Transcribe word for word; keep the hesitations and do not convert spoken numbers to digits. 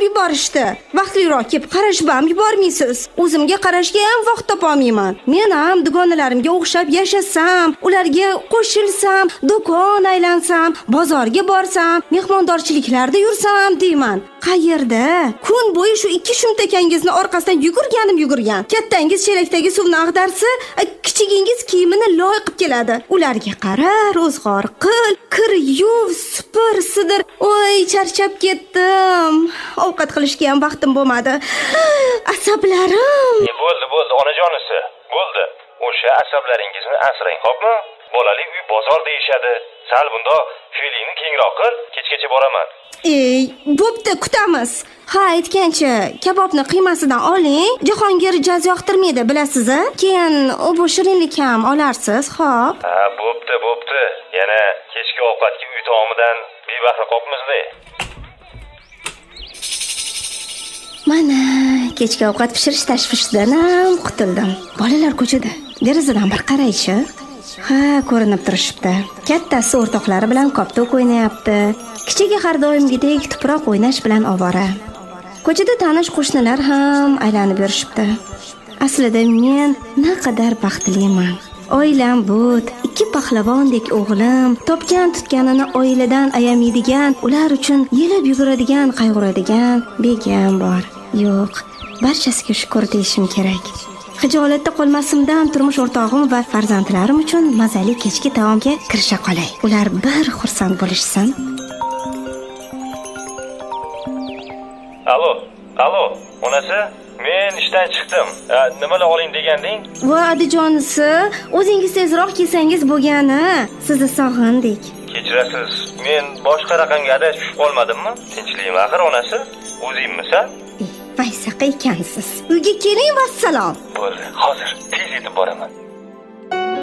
yuborishdi. Vaqtliroq kelib qarashib ham yubormaysiz. O'zimga qarashga ham vaqt topolmayman. Men ham dugonalarimga o'xshab yashasam, ularga qo'shilsam, do'kon aylansam, bozorga borsam, mehmondorchiliklarda yursam deyman. Qayerda? Kun bo'yi shu ikki shumtakangizni orqasidan yugurganim yugurgan. Kattangiz chelakdagi suvni ag'darsa, kichigingiz kiyimini loy qilib keladi. Ularga qara, ro'zg'or qil, kir yuv, supur, sidir. Voy, charchab ketdim. Ovqat qilishga ham vaqtim bo'lmadi. Asablarim. E bo'ldi, bo'ldi, onajonisi. Bo'ldi. O'sha asablaringizni asrang, xo'pmi? Bolali uy bozor deyishadi. Sal bunda fe'lingni kengroq qil, kechgacha boraman. Ey, bo'pti, kutamiz. Ha, aytgancha, kabobni qiymasidan oling. Jahongir jaz yoqtirmaydi, bilasiz-a? Keyin u bu shirinlik ham olarsiz, xo'p? Ha, bo'pti, bo'pti. Yana kechki ovqatga uy taomidan bebahra qopmizda. Mana, kechki ovqat pishirish tashvishidan ham qutuldim. Bolalar ko'chada. Derazadan bir qaraychi. Ha, ko'rinib turishibdi. Kattasi o'rtoqlari bilan koptok o'ynayapti. Kichigi har doimgidek tuproq o'ynash bilan ovora. Ko'chada tanish qo'shnilar ham aylanib yurishibdi. Aslida men naqadar baxtliman. Oilam but, ikki pahlavondek o'g'lim, topgan tutganini oiladan ayamaydigan, ular uchun yelib yuguradigan, qayg'uradigan begim bor. Yo'q, barchasiga shukr deyishim kerak. Hijolatda qolmasimdan turmush o'rtog'im va farzandlarim uchun mazali kechki taomga kirisha qolay. Ular bir xursand bo'lishsin. Alo, alo, onasi, men ishdan chiqdim. Nimalar oling deganding? Voy adijonisi, o'zingiz tezroq kelsangiz bo'lgani. Sizni sog'indik. Kechirasiz. Men boshqa raqamga adashib qolmadimmi? Tinchlikmi axir onasi? O'zingmisan? Vaysaqa ekansiz. Uyga keling, vassalom. Bo'ldi, hozir tez yetib boraman.